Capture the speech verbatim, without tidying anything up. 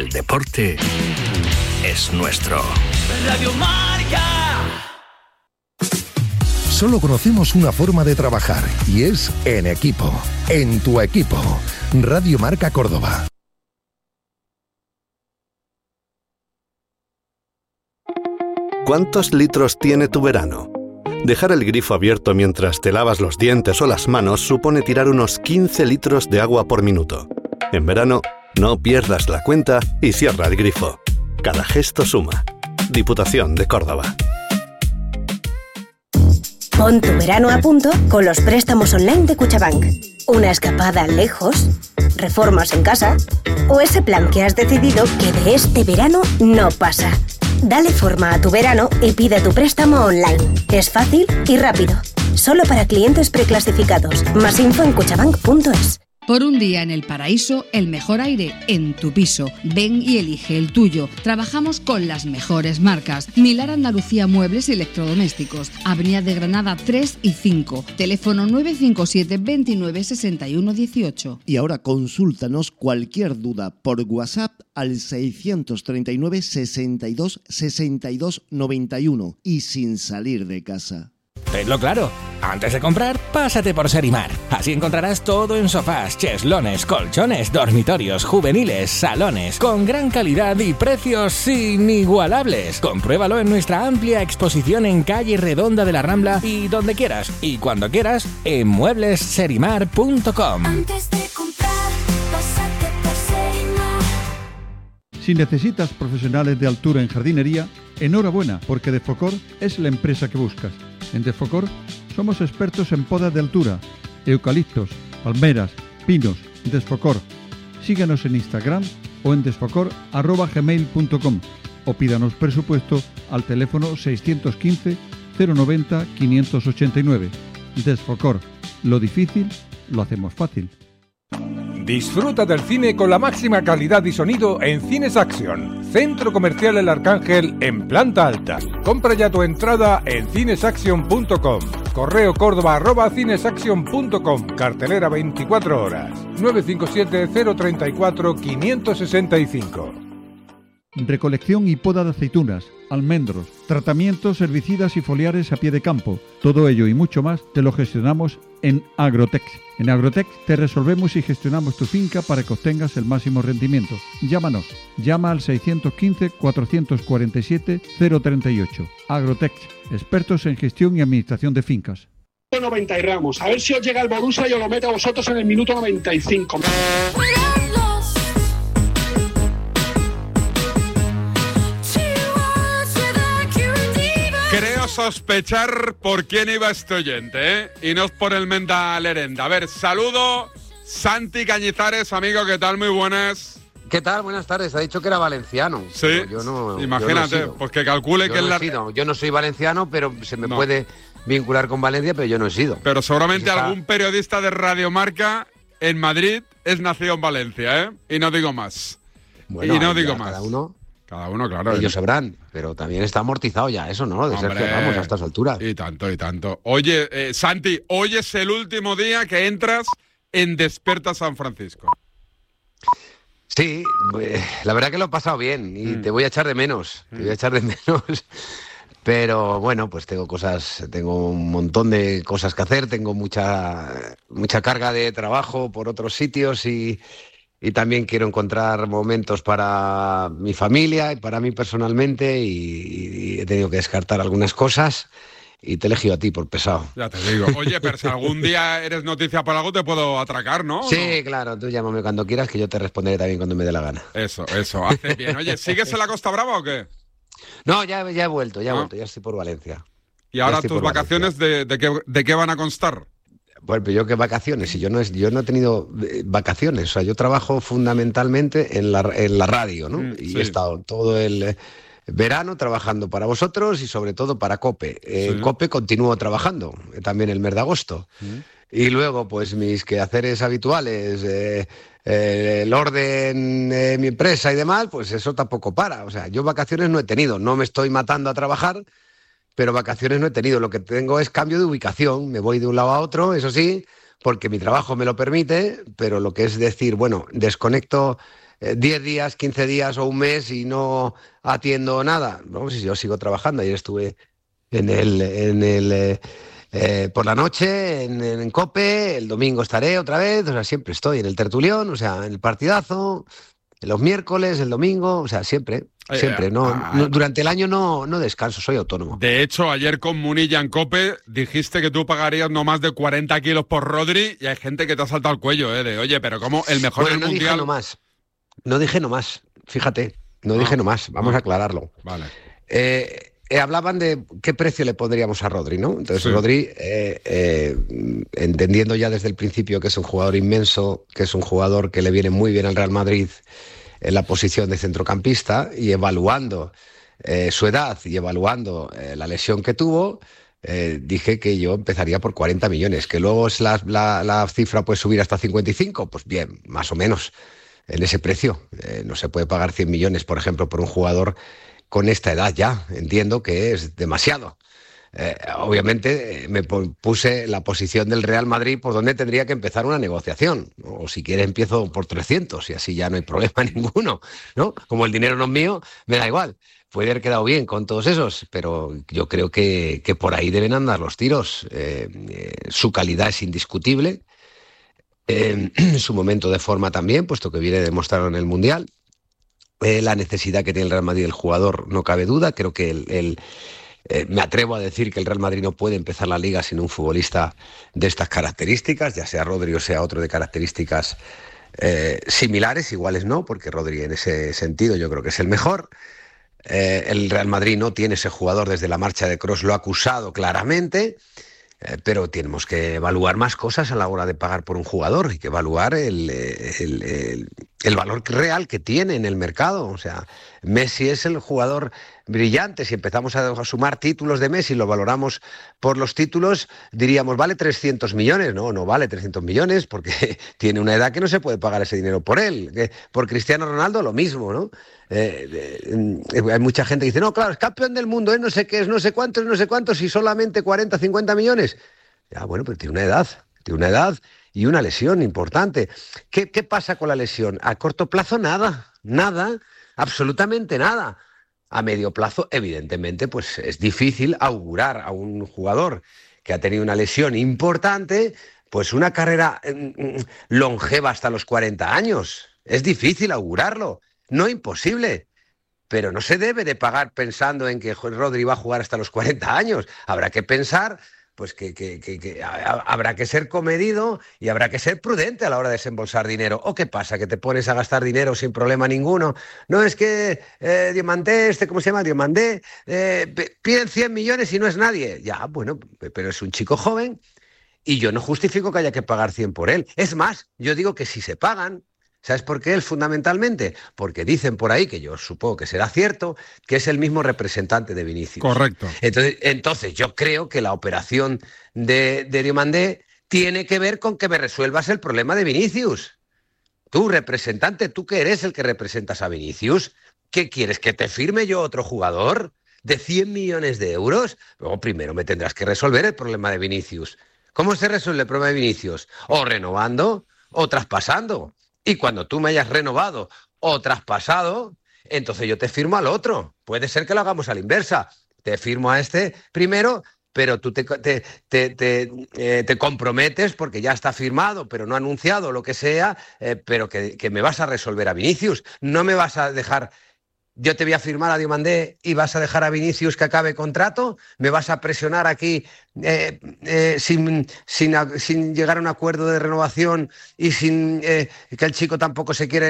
el deporte es nuestro. Radio Marca. Solo conocemos una forma de trabajar y es en equipo, en tu equipo. Radio Marca Córdoba. ¿Cuántos litros tiene tu verano? Dejar el grifo abierto mientras te lavas los dientes o las manos supone tirar unos quince litros de agua por minuto. En verano, no pierdas la cuenta y cierra el grifo. Cada gesto suma. Diputación de Córdoba. Pon tu verano a punto con los préstamos online de Cuchabank. Una escapada lejos, reformas en casa o ese plan que has decidido que de este verano no pasa. Dale forma a tu verano y pide tu préstamo online. Es fácil y rápido. Solo para clientes preclasificados. Más info en cuchabank punto es. Por un día en el paraíso, el mejor aire en tu piso. Ven y elige el tuyo. Trabajamos con las mejores marcas. Milar Andalucía Muebles y Electrodomésticos. Avenida de Granada tres y cinco. Teléfono nueve cinco siete, veintinueve, sesenta y uno, dieciocho. Y ahora consúltanos cualquier duda por WhatsApp al seiscientos treinta y nueve, sesenta y dos, sesenta y dos, noventa y uno y sin salir de casa. Tenlo claro, antes de comprar, pásate por Serimar. Así encontrarás todo en sofás, cheslones, colchones, dormitorios, juveniles, salones, con gran calidad y precios inigualables. Compruébalo en nuestra amplia exposición en calle Redonda de la Rambla y donde quieras, y cuando quieras, en muebles serimar punto com. Antes de comprar, pásate por Serimar. Si necesitas profesionales de altura en jardinería, enhorabuena, porque Defocor es la empresa que buscas. En Defocor somos expertos en podas de altura, eucaliptos, palmeras, pinos. Desfocor. Síguenos en Instagram o en desfocor arroba gmail punto com o pídanos presupuesto al teléfono seiscientos quince, cero noventa, quinientos ochenta y nueve. Desfocor. Lo difícil lo hacemos fácil. Disfruta del cine con la máxima calidad y sonido en Cines Action, Centro Comercial El Arcángel en planta alta. Compra ya tu entrada en cinesaction punto com. Correo córdoba arroba cinesaction punto com. Cartelera veinticuatro horas. nueve cinco siete, cero tres cuatro, cinco seis cinco. Recolección y poda de aceitunas, almendros, tratamientos herbicidas y foliares a pie de campo. Todo ello y mucho más te lo gestionamos en Agrotex. En Agrotex te resolvemos y gestionamos tu finca para que obtengas el máximo rendimiento. Llámanos. Llama al seiscientos quince, cuatrocientos cuarenta y siete, cero treinta y ocho. Agrotex, expertos en gestión y administración de fincas. noventa y Ramos. A ver si os llega el Borussia y os lo mete a vosotros en el minuto noventa y cinco. Creo sospechar por quién iba este oyente, ¿eh? Y no es por el Menda Lerenda. A ver, saludo, Santi Cañizares, amigo, ¿qué tal? Muy buenas. ¿Qué tal? Buenas tardes. Ha dicho que era valenciano. Sí, yo no, imagínate, yo no pues que calcule yo que no es la... Sido. Yo no soy valenciano, pero se me no. puede vincular con Valencia, pero yo no he sido. Pero seguramente pues está... algún periodista de Radio Marca en Madrid es nacido en Valencia, ¿eh? Y no digo más. Bueno, y no digo más. Cada uno... Cada uno, claro. Ellos sabrán, pero también está amortizado ya eso, ¿no? De Hombre, Sergio Ramos a estas alturas. Y tanto, y tanto. Oye, eh, Santi, hoy es el último día que entras en Desperta San Francisco. Sí, pues, la verdad que lo he pasado bien y mm. te voy a echar de menos, mm. te voy a echar de menos. Pero bueno, pues tengo cosas, tengo un montón de cosas que hacer, tengo mucha, mucha carga de trabajo por otros sitios y... Y también quiero encontrar momentos para mi familia y para mí personalmente y, y he tenido que descartar algunas cosas y te he elegido a ti por pesado. Ya te digo. Oye, pero si algún día eres noticia por algo te puedo atracar, ¿no? Sí, ¿no? Claro, tú llámame cuando quieras que yo te responderé también cuando me dé la gana. Eso, eso, hace bien. Oye, ¿sigues en la Costa Brava o qué? No, ya, ya he vuelto, ya he ¿Ah? vuelto, ya estoy por Valencia. ¿Y ahora tus vacaciones de, de, qué, de qué van a constar? Bueno, pero yo qué vacaciones, si yo no, es, yo no he tenido vacaciones, o sea, yo trabajo fundamentalmente en la, en la radio, ¿no? Mm, y sí. he estado todo el eh, verano trabajando para vosotros y sobre todo para COPE. En sí. COPE continúo trabajando, eh, también el mes de agosto. Mm. Y luego, pues mis quehaceres habituales, eh, eh, el orden de eh, mi empresa y demás, pues eso tampoco para. O sea, yo vacaciones no he tenido, no me estoy matando a trabajar, pero vacaciones no he tenido. Lo que tengo es cambio de ubicación. Me voy de un lado a otro, eso sí, porque mi trabajo me lo permite, pero lo que es decir, bueno, desconecto diez días, quince días o un mes y no atiendo nada. No, si yo sigo trabajando. Ayer estuve en el, en el eh, eh, por la noche en, en COPE, el domingo estaré otra vez, o sea, siempre estoy en el tertulión, o sea, en el partidazo, los miércoles, el domingo, o sea, siempre, siempre. No, ah, no, durante el año no, no descanso, soy autónomo. De hecho, ayer con Munilla en COPE dijiste que tú pagarías no más de cuarenta kilos por Rodri y hay gente que te ha saltado el cuello, ¿eh? De, oye, pero ¿cómo el mejor bueno, del no mundial? Dije no más, no dije no más, fíjate, no ah, dije no más, vamos ah, a aclararlo. Vale. Eh, Eh, hablaban de qué precio le pondríamos a Rodri, ¿no? Entonces sí. Rodri, eh, eh, entendiendo ya desde el principio que es un jugador inmenso, que es un jugador que le viene muy bien al Real Madrid en la posición de centrocampista y evaluando eh, su edad y evaluando eh, la lesión que tuvo, eh, dije que yo empezaría por cuarenta millones, que luego es la, la, la cifra puede subir hasta cincuenta y cinco, pues bien, más o menos en ese precio. Eh, no se puede pagar cien millones, por ejemplo, por un jugador con esta edad ya, entiendo que es demasiado. Eh, obviamente me puse la posición del Real Madrid por donde tendría que empezar una negociación, o si quiere empiezo por trescientos y así ya no hay problema ninguno, ¿no? Como el dinero no es mío, me da igual. Puede haber quedado bien con todos esos, pero yo creo que, que por ahí deben andar los tiros. Eh, eh, su calidad es indiscutible, eh, su momento de forma también, puesto que viene demostrado en el Mundial. Eh, la necesidad que tiene el Real Madrid el jugador no cabe duda. Creo que el, el, eh, me atrevo a decir que el Real Madrid no puede empezar la Liga sin un futbolista de estas características, ya sea Rodri o sea otro de características eh, similares, iguales no, porque Rodri en ese sentido yo creo que es el mejor. Eh, el Real Madrid no tiene ese jugador desde la marcha de Kroos, lo ha acusado claramente. Eh, pero tenemos que evaluar más cosas a la hora de pagar por un jugador. Hay que evaluar el, el, el, el valor real que tiene en el mercado. O sea, Messi es el jugador brillante. Si empezamos a sumar títulos de Messi, lo valoramos por los títulos, diríamos, vale trescientos millones. No, no vale trescientos millones porque tiene una edad que no se puede pagar ese dinero por él. Por Cristiano Ronaldo lo mismo, ¿no? Eh, eh, hay mucha gente que dice, no, claro, es campeón del mundo, es no sé qué, es no sé cuántos, no sé cuántos, y solamente cuarenta, cincuenta millones. Ya, bueno, pero tiene una edad, tiene una edad y una lesión importante. ¿Qué, qué pasa con la lesión? A corto plazo, nada, nada, absolutamente nada. A medio plazo, evidentemente, pues es difícil augurar a un jugador que ha tenido una lesión importante, pues una carrera eh, longeva hasta los cuarenta años. Es difícil augurarlo. No imposible, pero no se debe de pagar pensando en que Rodri va a jugar hasta los cuarenta años. Habrá que pensar, pues que, que, que, que habrá que ser comedido y habrá que ser prudente a la hora de desembolsar dinero. ¿O qué pasa? ¿Que te pones a gastar dinero sin problema ninguno? No, es que eh, Diomandé, este, ¿cómo se llama? Diomandé, eh, piden cien millones y no es nadie. Ya, bueno, pero es un chico joven y yo no justifico que haya que pagar cien por él. Es más, yo digo que si se pagan, ¿sabes por qué él fundamentalmente? Porque dicen por ahí, que yo supongo que será cierto, que es el mismo representante de Vinicius. Correcto. Entonces, entonces yo creo que la operación de, de Diomandé tiene que ver con que me resuelvas el problema de Vinicius. Tú, representante, tú que eres el que representas a Vinicius, ¿qué quieres? ¿Que te firme yo otro jugador de cien millones de euros? Luego primero me tendrás que resolver el problema de Vinicius. ¿Cómo se resuelve el problema de Vinicius? O renovando o traspasando. Y cuando tú me hayas renovado o traspasado, entonces yo te firmo al otro. Puede ser que lo hagamos a la inversa. Te firmo a este primero, pero tú te, te, te, te, eh, te comprometes porque ya está firmado, pero no anunciado, lo que sea, eh, pero que, que me vas a resolver a Vinicius. No me vas a dejar... Yo te voy a firmar a Diomandé y vas a dejar a Vinicius que acabe contrato. Me vas a presionar aquí eh, eh, sin, sin, sin llegar a un acuerdo de renovación y sin eh, que el chico tampoco se quiere